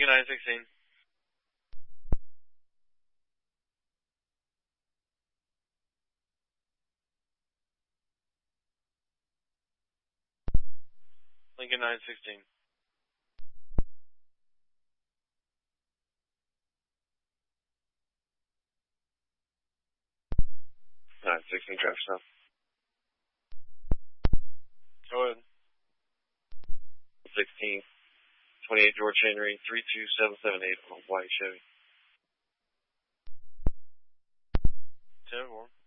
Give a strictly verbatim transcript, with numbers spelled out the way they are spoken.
Lincoln nine sixteen. Lincoln nine sixteen. nine sixteen, traffic stop. Go ahead. sixteen. twenty-eight George Henry, three two seven seven eight on white Chevy. ten four.